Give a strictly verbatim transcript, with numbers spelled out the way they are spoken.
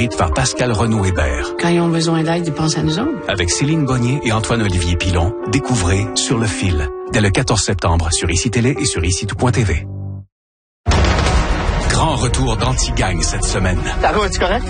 par Pascal Renaud-Hébert. Quand ils ont besoin d'aide, ils pensent à nous autres. Avec Céline Bonnier et Antoine-Olivier Pilon, découvrez Sur le fil, dès le quatorze septembre sur I C I Télé et sur ici tout point t v. Grand retour d'Anti-Gang cette semaine. Ça va, es-tu correct?